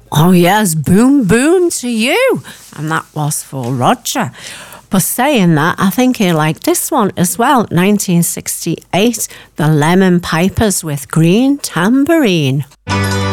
Oh yes, boom, boom to you. And that was for Roger. But saying that, I think he liked this one as well. 1968, The Lemon Pipers with Green Tambourine.